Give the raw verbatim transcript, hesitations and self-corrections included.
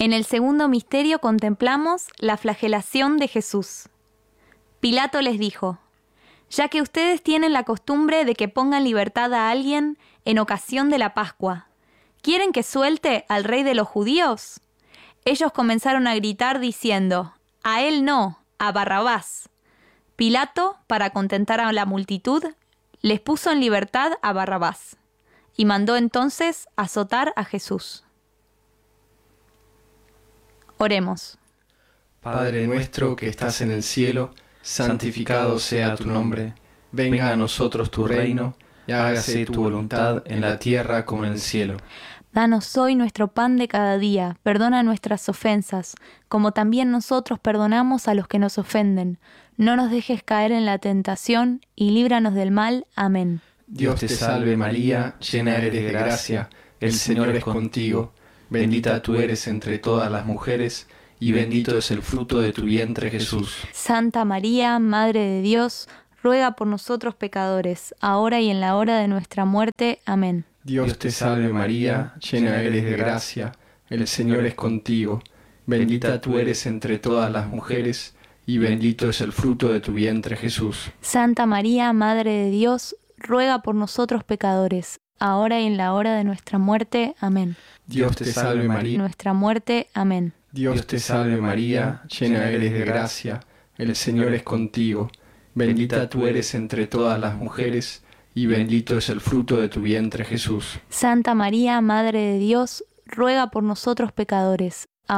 En el segundo misterio contemplamos la flagelación de Jesús. Pilato les dijo: «Ya que ustedes tienen la costumbre de que pongan libertad a alguien en ocasión de la Pascua, ¿quieren que suelte al rey de los judíos?». Ellos comenzaron a gritar diciendo: «A él no, a Barrabás». Pilato, para contentar a la multitud, les puso en libertad a Barrabás y mandó entonces azotar a Jesús. Oremos. Padre nuestro que estás en el cielo, santificado sea tu nombre. Venga a nosotros tu reino, y hágase tu voluntad en la tierra como en el cielo. Danos hoy nuestro pan de cada día, perdona nuestras ofensas, como también nosotros perdonamos a los que nos ofenden. No nos dejes caer en la tentación, y líbranos del mal. Amén. Dios te salve María, llena eres de gracia, el Señor es contigo. Bendita tú eres entre todas las mujeres, y bendito es el fruto de tu vientre Jesús. Santa María, Madre de Dios, ruega por nosotros pecadores, ahora y en la hora de nuestra muerte. Amén. Dios te salve María, llena eres de gracia, el Señor es contigo. Bendita tú eres entre todas las mujeres, y bendito es el fruto de tu vientre Jesús. Santa María, Madre de Dios, ruega por nosotros pecadores, ahora y en la hora de nuestra muerte. Amén. Dios te salve María. Nuestra muerte. Amén. Dios te salve María, llena eres de gracia, el Señor es contigo. Bendita tú eres entre todas las mujeres, y bendito es el fruto de tu vientre Jesús. Santa María, Madre de Dios, ruega por nosotros pecadores,